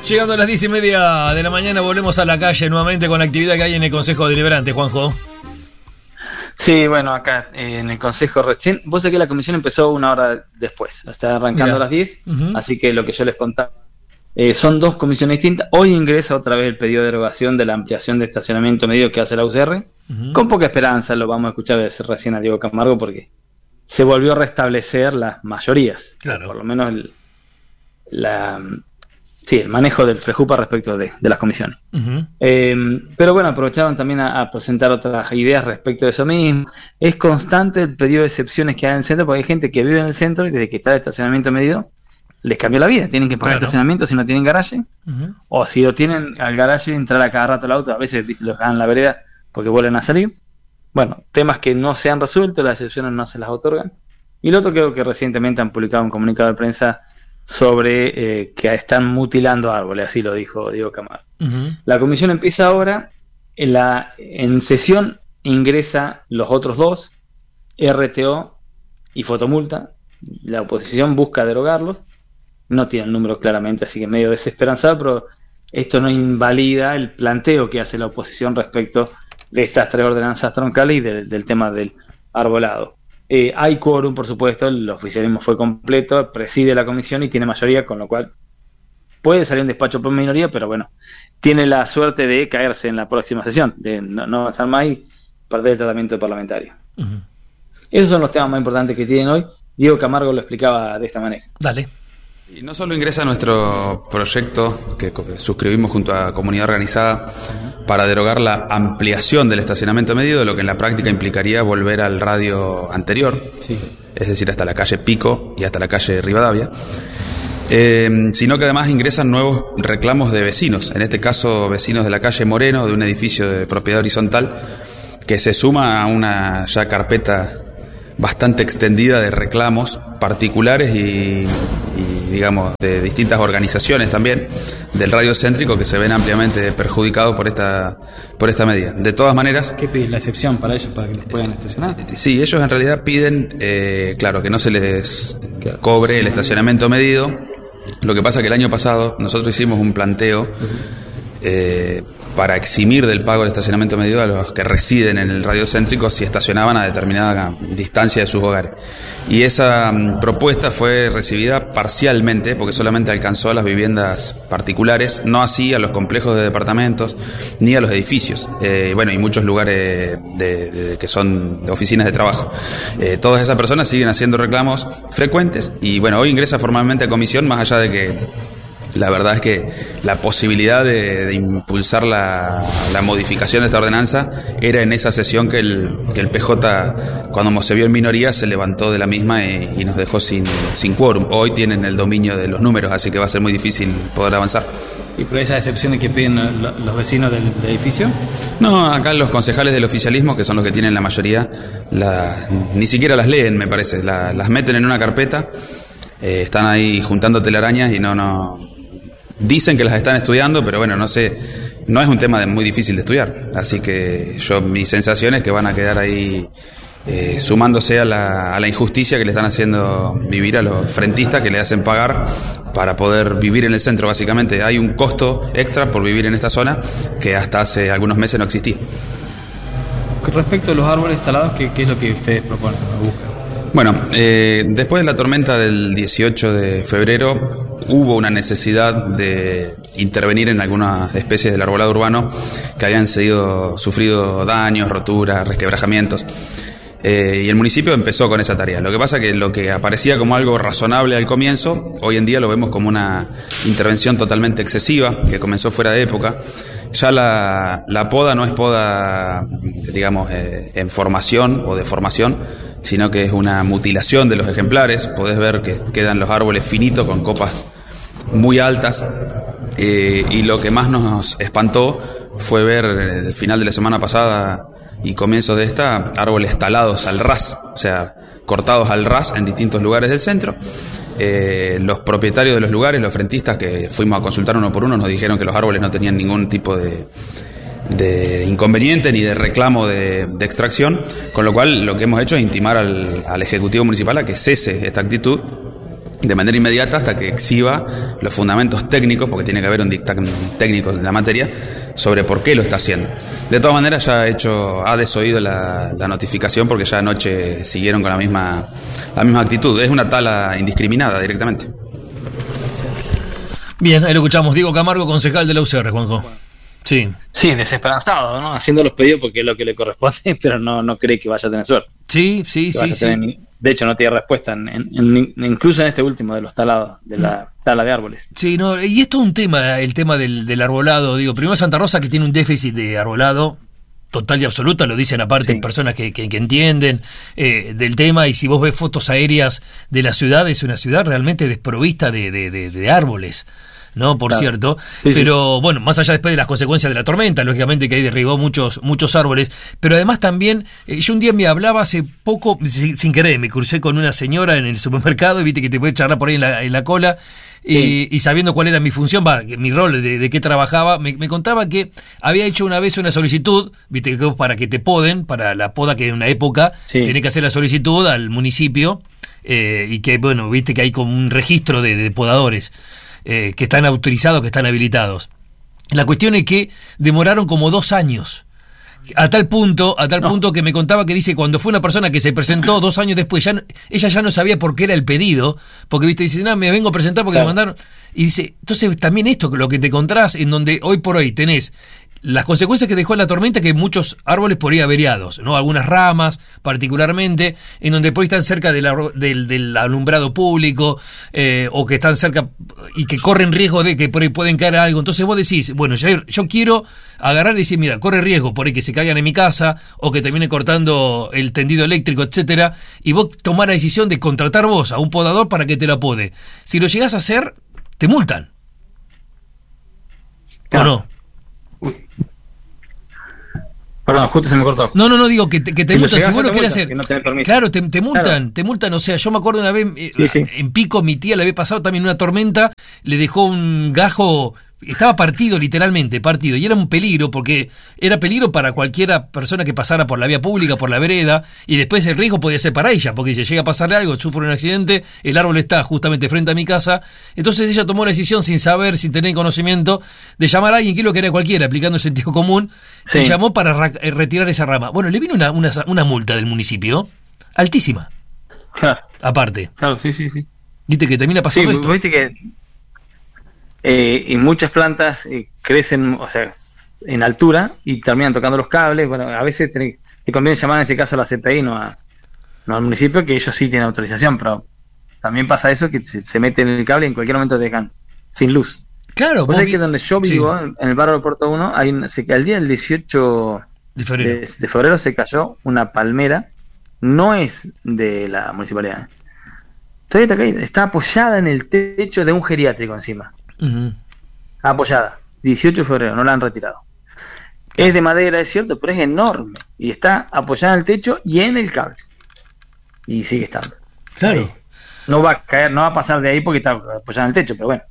Llegando a las 10:30 de la mañana, volvemos a la calle nuevamente con la actividad que hay en el Consejo Deliberante, Juanjo. Sí, bueno, acá en el Consejo recién, vos sabés que la comisión empezó una hora después, está arrancando a las 10, así que lo que yo les contaba, son dos comisiones distintas. Hoy ingresa otra vez el pedido de derogación de la ampliación de estacionamiento medido que hace la UCR, con poca esperanza, lo vamos a escuchar decir recién a Diego Camargo, porque se volvió a restablecer las mayorías, claro. Por lo menos el manejo del FREJUPA respecto de las comisiones. Pero bueno, aprovechaban también a presentar otras ideas respecto de eso mismo. Es constante el pedido de excepciones que hay en el centro, porque hay gente que vive en el centro y desde que está el estacionamiento medido, les cambió la vida. Tienen que pagar estacionamiento si no tienen garaje, o si lo tienen al garaje, entrar a cada rato el auto, a veces los dejan en la vereda porque vuelven a salir. Bueno, temas que no se han resuelto, las excepciones no se las otorgan. Y lo otro, creo que recientemente han publicado un comunicado de prensa sobre que están mutilando árboles, así lo dijo Diego Camargo. La comisión empieza ahora, en sesión ingresa los otros dos, RTO y fotomulta. La oposición busca derogarlos, no tiene el número claramente, así que medio desesperanzado, pero esto no invalida el planteo que hace la oposición respecto de estas tres ordenanzas troncales y del tema del arbolado. Hay quórum, por supuesto, el oficialismo fue completo, preside la comisión y tiene mayoría, con lo cual puede salir un despacho por minoría, pero bueno, tiene la suerte de caerse en la próxima sesión, de no avanzar más y perder el tratamiento parlamentario. Esos son los temas más importantes que tienen hoy. Diego Camargo lo explicaba de esta manera. Dale. Y no solo ingresa nuestro proyecto que suscribimos junto a Comunidad Organizada para derogar la ampliación del estacionamiento medido, lo que en la práctica implicaría volver al radio anterior, es decir, hasta la calle Pico y hasta la calle Rivadavia, sino que además ingresan nuevos reclamos de vecinos, en este caso vecinos de la calle Moreno, de un edificio de propiedad horizontal, que se suma a una ya carpeta bastante extendida de reclamos particulares y digamos de distintas organizaciones también del radio céntrico que se ven ampliamente perjudicados por esta medida. De todas maneras, ¿qué piden la excepción para ellos, para que los puedan estacionar? Sí, ellos en realidad piden claro, que no se les cobre el estacionamiento medido. Lo que pasa es que el año pasado nosotros hicimos un planteo para eximir del pago de estacionamiento medido a los que residen en el radio céntrico si estacionaban a determinada distancia de sus hogares. Y esa propuesta fue recibida parcialmente, porque solamente alcanzó a las viviendas particulares, no así a los complejos de departamentos ni a los edificios, y muchos lugares que son oficinas de trabajo. Todas esas personas siguen haciendo reclamos frecuentes y hoy ingresa formalmente a comisión, más allá de que la verdad es que la posibilidad de impulsar la modificación de esta ordenanza era en esa sesión que el PJ, cuando se vio en minoría, se levantó de la misma y nos dejó sin quórum. Hoy tienen el dominio de los números, así que va a ser muy difícil poder avanzar. ¿Y por esas excepciones que piden los vecinos del edificio? No, acá los concejales del oficialismo, que son los que tienen la mayoría, ni siquiera las leen, me parece. Las meten en una carpeta, están ahí juntando telarañas y no dicen que las están estudiando, pero no sé, no es un tema muy difícil de estudiar, así que mi sensación es que van a quedar ahí sumándose a la injusticia que le están haciendo vivir a los frentistas, que le hacen pagar para poder vivir en el centro. Básicamente hay un costo extra por vivir en esta zona que hasta hace algunos meses no existía. Respecto a los árboles talados, ¿qué es lo que ustedes proponen o buscan? Después de la tormenta del 18 de febrero hubo una necesidad de intervenir en algunas especies del arbolado urbano que habían sufrido daños, roturas, resquebrajamientos. Y el municipio empezó con esa tarea. Lo que pasa es que lo que aparecía como algo razonable al comienzo, hoy en día lo vemos como una intervención totalmente excesiva, que comenzó fuera de época. Ya la poda no es poda, digamos, en formación o de formación, sino que es una mutilación de los ejemplares. Podés ver que quedan los árboles finitos con copas muy altas, y lo que más nos espantó fue ver el final de la semana pasada y comienzos de esta, árboles talados al ras, o sea, cortados al ras en distintos lugares del centro. Los propietarios de los lugares, los frentistas que fuimos a consultar uno por uno, nos dijeron que los árboles no tenían ningún tipo de inconveniente ni de reclamo de extracción, con lo cual lo que hemos hecho es intimar al Ejecutivo Municipal a que cese esta actitud de manera inmediata hasta que exhiba los fundamentos técnicos, porque tiene que haber un dictamen técnico en la materia, sobre por qué lo está haciendo. De todas maneras ya ha desoído la notificación, porque ya anoche siguieron con la misma actitud. Es una tala indiscriminada directamente. Bien, ahí lo escuchamos. Diego Camargo, concejal de la UCR, Juanjo. Sí. Sí, desesperanzado, ¿no? Haciendo los pedidos porque es lo que le corresponde, pero no cree que vaya a tener suerte. Sí. De hecho, no tiene respuesta, incluso en este último de los talados, de la tala de árboles. Sí, no, y esto es un tema, el tema del arbolado. Digo, primero Santa Rosa, que tiene un déficit de arbolado total y absoluta, lo dicen aparte personas que entienden del tema, y si vos ves fotos aéreas de la ciudad, es una ciudad realmente desprovista de árboles, ¿no? Por cierto, pero bueno, más allá después de las consecuencias de la tormenta, lógicamente que ahí derribó muchos árboles, pero además también, yo un día me hablaba hace poco, sin querer, me crucé con una señora en el supermercado, y viste que te puede charlar por ahí en la cola, y sabiendo cuál era mi función, mi rol, de qué trabajaba, me contaba que había hecho una vez una solicitud, viste, que para que te poden, para la poda, que en una época tenés que hacer la solicitud al municipio, y que, bueno, viste que hay como un registro de podadores, que están autorizados, que están habilitados. La cuestión es que demoraron como 2 años. A tal punto que me contaba que dice, cuando fue una persona que se presentó 2 años después, ella ya no sabía por qué era el pedido, porque viste, dice, no, me vengo a presentar porque me mandaron. Y dice, entonces también esto, lo que te encontrás, en donde hoy por hoy tenés las consecuencias que dejó la tormenta, que muchos árboles por ahí averiados, ¿no? Algunas ramas, particularmente, en donde por ahí están cerca del alumbrado público, o que están cerca y que corren riesgo de que por ahí pueden caer algo. Entonces vos decís, bueno, Jair, yo quiero agarrar y decir, mira, corre riesgo por ahí que se caigan en mi casa, o que termine cortando el tendido eléctrico, etcétera, y vos tomás la decisión de contratar vos a un podador para que te lo pode. Si lo llegás a hacer, te multan. ¿O no? Perdón, justo se me cortó. No, digo que te multan, si vos lo querés hacer. Si no tenés permiso. Claro, te multan, o sea, yo me acuerdo una vez, en Pico, mi tía le había pasado también una tormenta, le dejó un gajo, estaba partido, literalmente, partido, y era un peligro, porque era peligro para cualquiera persona que pasara por la vía pública, por la vereda, y después el riesgo podía ser para ella, porque si llega a pasarle algo, sufre un accidente, el árbol está justamente frente a mi casa. Entonces ella tomó la decisión, sin saber, sin tener conocimiento, de llamar a alguien, que lo que era cualquiera, aplicando el sentido común, y llamó para retirar esa rama. Bueno, le vino una multa del municipio, altísima. Claro. Aparte. Claro, sí. Viste que termina pasando esto. Viste que y muchas plantas crecen, o sea, en altura y terminan tocando los cables. Bueno, a veces te conviene llamar en ese caso a la CPI, no al municipio, que ellos sí tienen autorización, pero también pasa eso, que se meten en el cable y en cualquier momento te dejan sin luz. Claro. Vos sabés que donde yo vivo, en el barrio de Puerto 1, el día del 18 de febrero se cayó una palmera, no es de la municipalidad, todavía está caída, está apoyada en el techo de un geriátrico encima. Uh-huh. Apoyada, 18 de febrero, no la han retirado. Es de madera, es cierto, pero es enorme y está apoyada en el techo y en el cable, y sigue estando. Claro. Ahí. No va a caer, no va a pasar de ahí porque está apoyada en el techo, pero bueno.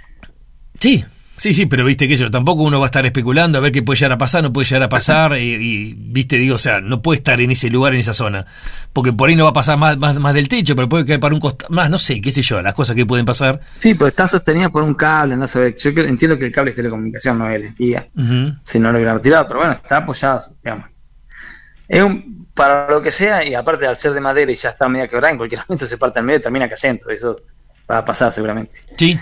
Sí, pero viste que eso, tampoco uno va a estar especulando a ver qué puede llegar a pasar, no puede llegar a pasar, y viste, digo, o sea, no puede estar en ese lugar, en esa zona, porque por ahí no va a pasar más del techo, pero puede caer para un costado, más, no sé, qué sé yo, las cosas que pueden pasar. Sí, pero está sostenida por un cable, andás a ver, yo entiendo que el cable es telecomunicación, no es el guía, si no lo hubieran retirado, pero bueno, está apoyado, digamos. Para lo que sea, y aparte al ser de madera y ya está media quebrada, en cualquier momento se parte al medio y termina cayendo, eso va a pasar seguramente. Sí.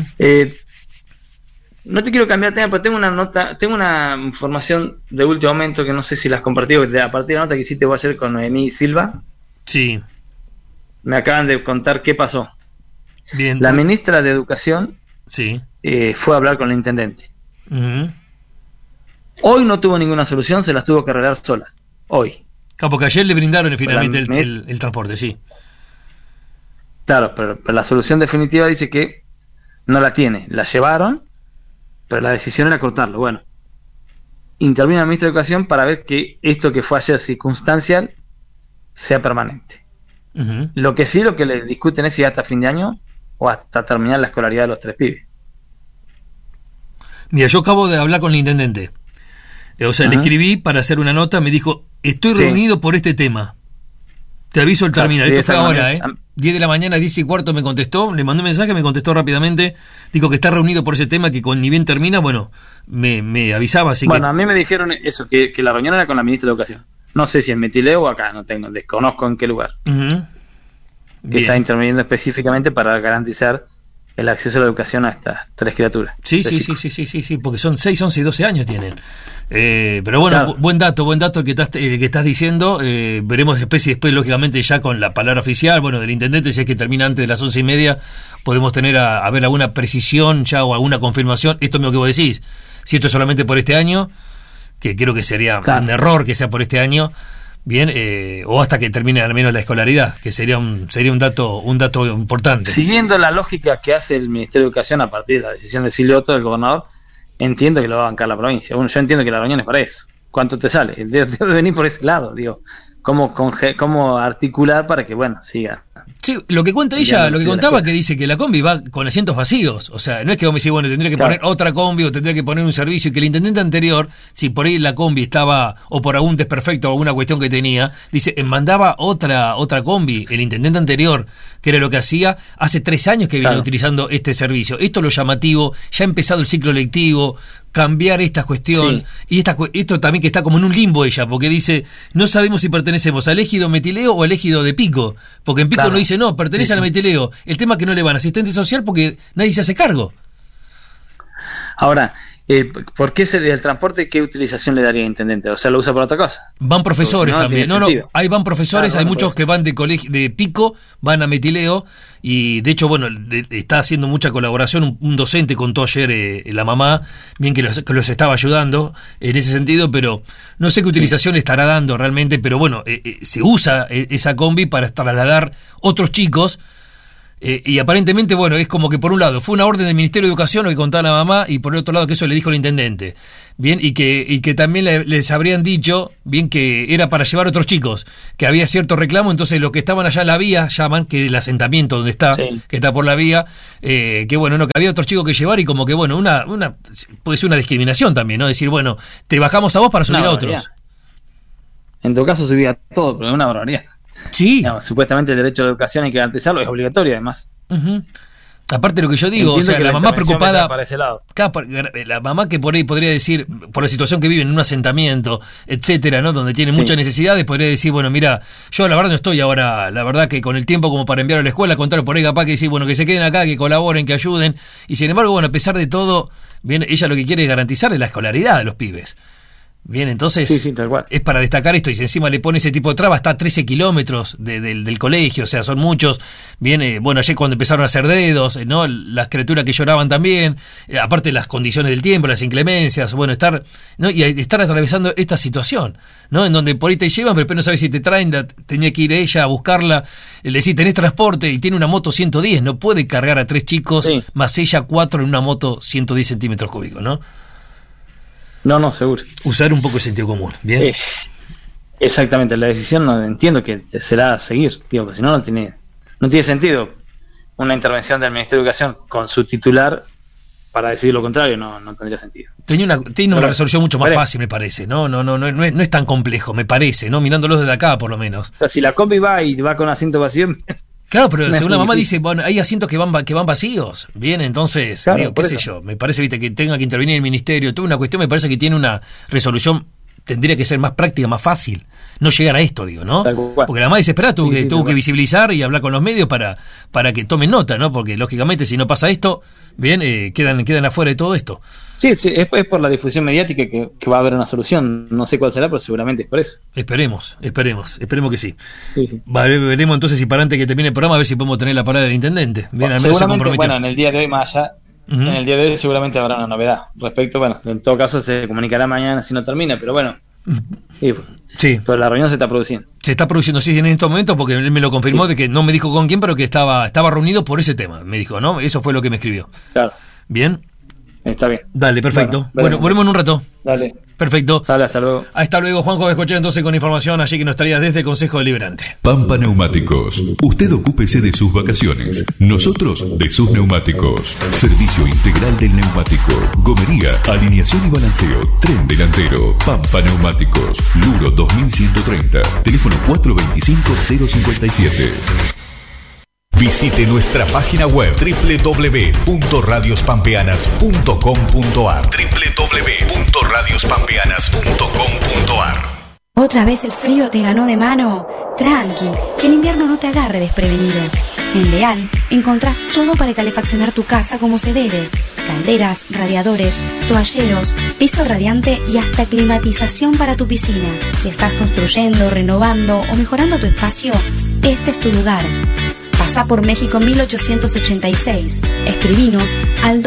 No te quiero cambiar de tema, pero tengo una información de último momento que no sé si la has compartido, a partir de la nota que hiciste vos ayer con Noemí Silva. Sí. Me acaban de contar qué pasó. Bien. La ministra de Educación fue a hablar con el intendente. Uh-huh. Hoy no tuvo ninguna solución, se las tuvo que arreglar sola. Hoy. Claro, porque ayer le brindaron finalmente el transporte, sí. Claro, pero la solución definitiva dice que no la tiene. La llevaron, pero la decisión era cortarlo. Bueno, intervino la ministra de Educación para ver que esto que fue ayer circunstancial sea permanente. Uh-huh. Lo que le discuten es si hasta fin de año o hasta terminar la escolaridad de los 3 pibes. Mira, yo acabo de hablar con el intendente. O sea, le escribí para hacer una nota, me dijo, estoy reunido por este tema. Te aviso el terminar, esto fue ahora, 10 de la mañana, 10:15 me contestó, le mandé un mensaje, me contestó rápidamente, dijo que está reunido por ese tema, que con ni bien termina, bueno, me avisaba, así a mí me dijeron eso, que la reunión era con la ministra de Educación. No sé si en Metileo o acá, desconozco en qué lugar. Que está interviniendo específicamente para garantizar el acceso a la educación a estas 3 criaturas. Sí, porque son 6, 11 y 12 años tienen. Pero bueno, claro. Buen dato el que estás diciendo. Veremos después, lógicamente, ya con la palabra oficial, del intendente, si es que termina antes de las 11:30, podemos tener a ver alguna precisión ya o alguna confirmación. Esto es lo que vos decís. Si esto es solamente por este año, que creo que sería un error que sea por este año, bien, o hasta que termine al menos la escolaridad, que sería un dato importante. Siguiendo la lógica que hace el Ministerio de Educación a partir de la decisión de Silvio Otto, del gobernador, entiendo que lo va a bancar la provincia. Bueno, yo entiendo que la reunión es para eso. ¿Cuánto te sale? Debe venir por ese lado, digo. ¿Cómo articular para que, siga? Sí, lo que cuenta ella, lo que contaba, que dice que la combi va con asientos vacíos. O sea, no es que vos me decís, tendría que poner otra combi o tendría que poner un servicio, y que el intendente anterior, si por ahí la combi estaba, o por algún desperfecto o alguna cuestión que tenía, dice, mandaba otra combi, el intendente anterior, que era lo que hacía, hace 3 años que viene utilizando este servicio. Esto es lo llamativo, ya ha empezado el ciclo lectivo, cambiar esta cuestión, y esto también que está como en un limbo ella, porque dice, no sabemos si pertenecemos al ejido Metileo o al ejido de Pico, porque en Pico no dice, no, pertenece al Metileo. El tema es que no le van asistente social porque nadie se hace cargo. Ahora, ¿por qué el transporte, qué utilización le daría el intendente? O sea, ¿lo usa por otra cosa? Van profesores también. Ahí van profesores, hay muchos que van de Pico, van a Metileo, y de hecho, está haciendo mucha colaboración, un docente contó ayer la mamá, bien que los estaba ayudando en ese sentido, pero no sé qué utilización estará dando realmente, pero se usa esa combi para trasladar otros chicos. Y aparentemente, es como que por un lado fue una orden del Ministerio de Educación, lo que contaba la mamá, y por el otro lado que eso le dijo el intendente, bien, y que también les habrían dicho, bien, que era para llevar otros chicos, que había cierto reclamo, entonces los que estaban allá en la vía, llaman, que el asentamiento donde está, que está por la vía, que había otros chicos que llevar, y como que puede ser una discriminación también, ¿no? Decir, te bajamos a vos para subir a otros. En todo caso subía todo, pero es una barbaridad. Sí. Supuestamente el derecho a la educación hay que garantizarlo, es obligatorio además. Aparte de lo que yo digo, la mamá preocupada, la mamá que por ahí podría decir, por la situación que vive en un asentamiento, etcétera, ¿no? Donde tiene muchas necesidades, podría decir, mira, yo la verdad no estoy ahora, la verdad que con el tiempo como para enviar a la escuela, contar por ahí capaz que decir, que se queden acá, que colaboren, que ayuden, y sin embargo, a pesar de todo, bien, ella lo que quiere es garantizar la escolaridad de los pibes. Bien, entonces tal cual. Es para destacar esto, y si encima le pone ese tipo de traba, está a 13 kilómetros del colegio, o sea, son muchos. Bien, ayer cuando empezaron a hacer dedos, ¿no? Las criaturas que lloraban también, aparte de las condiciones del tiempo, las inclemencias, estar, ¿no? Y estar atravesando esta situación, ¿no? En donde por ahí te llevan, pero no sabes si te traen, tenía que ir ella a buscarla, le decís, tenés transporte, y tiene una moto 110, no puede cargar a 3 chicos, más ella 4 en una moto 110 centímetros cúbicos, ¿no? No, seguro. Usar un poco de sentido común, ¿bien? Exactamente, la decisión no entiendo que será seguir, porque si no tiene sentido una intervención del Ministerio de Educación con su titular para decir lo contrario, no tendría sentido. Tiene una resolución mucho más fácil, me parece, no es tan complejo, me parece, ¿no? Mirándolo desde acá, por lo menos. Pero si la combi va con asiento vacío... Claro, pero según la mamá dice, hay asientos que van vacíos. Bien, entonces, qué sé yo, me parece, que tenga que intervenir el ministerio, toda una cuestión, me parece que tiene una resolución, tendría que ser más práctica, más fácil, no llegar a esto, ¿no? Porque la mamá desesperada tuvo que visibilizar y hablar con los medios para que tomen nota, ¿no? Porque lógicamente si no pasa esto, bien, quedan afuera de todo esto. Sí, es por la difusión mediática que va a haber una solución. No sé cuál será, pero seguramente es por eso. Esperemos que sí. Veremos entonces si para antes que termine el programa a ver si podemos tener la palabra del intendente. Bien, al menos se comprometió. En el día de hoy más allá, en el día de hoy seguramente habrá una novedad respecto, en todo caso se comunicará mañana si no termina, pero pero la reunión se está produciendo. Se está produciendo, sí, en estos momentos, porque él me lo confirmó, de que no me dijo con quién, pero que estaba reunido por ese tema, me dijo, ¿no? Eso fue lo que me escribió. Claro. Bien. Está bien. Dale, perfecto. Bueno, volvemos en un rato. Dale. Perfecto. Dale, hasta luego. Hasta luego, Juanjo Bengoechea, entonces con información allí que nos traía desde el Consejo Deliberante. Pampa Neumáticos. Usted ocúpese de sus vacaciones. Nosotros de sus neumáticos. Servicio integral del neumático. Gomería, alineación y balanceo. Tren delantero. Pampa Neumáticos. Luro 2130. Teléfono 425-057. Visite nuestra página web www.radiospampeanas.com.ar www.radiospampeanas.com.ar. ¿Otra vez el frío te ganó de mano? Tranqui, que el invierno no te agarre desprevenido. En Leal encontrás todo para calefaccionar tu casa como se debe. Calderas, radiadores, toalleros, piso radiante y hasta climatización para tu piscina. Si estás construyendo, renovando o mejorando tu espacio, este es tu lugar. Pasá por México 1886. Escribinos al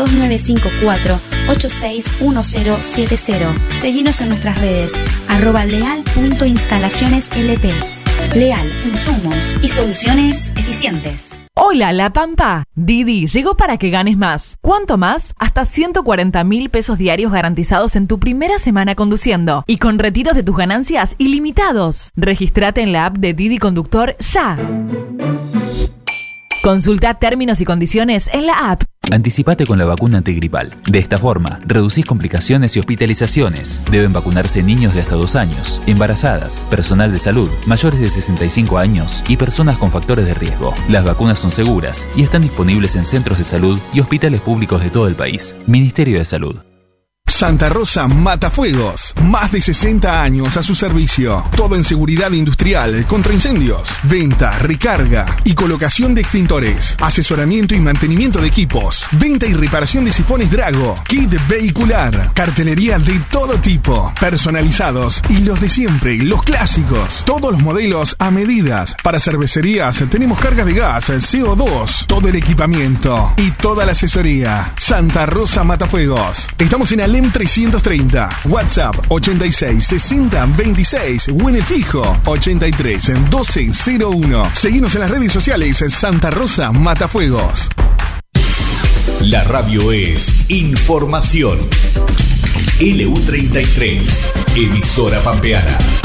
2954-861070. Seguinos en nuestras redes @leal.instalacioneslp. Leal, insumos y soluciones eficientes. Hola, La Pampa. Didi llegó para que ganes más. ¿Cuánto más? Hasta 140.000 pesos diarios garantizados en tu primera semana conduciendo y con retiros de tus ganancias ilimitados. Regístrate en la app de Didi Conductor ya. Consulta términos y condiciones en la app. Anticipate con la vacuna antigripal. De esta forma, reducís complicaciones y hospitalizaciones. Deben vacunarse niños de hasta 2 años, embarazadas, personal de salud, mayores de 65 años y personas con factores de riesgo. Las vacunas son seguras y están disponibles en centros de salud y hospitales públicos de todo el país. Ministerio de Salud. Santa Rosa Matafuegos. Más de 60 años a su servicio. Todo en seguridad industrial, contra incendios, venta, recarga y colocación de extintores. Asesoramiento y mantenimiento de equipos. Venta y reparación de sifones Drago. Kit vehicular. Cartelería de todo tipo. Personalizados y los de siempre, los clásicos. Todos los modelos a medidas. Para cervecerías tenemos cargas de gas, CO2, todo el equipamiento y toda la asesoría. Santa Rosa Matafuegos. Estamos en Alem 330, WhatsApp 86 60 26 o en el fijo 83 12 01. Seguinos en las redes sociales Santa Rosa Matafuegos. La radio es información. LU33, emisora pampeana.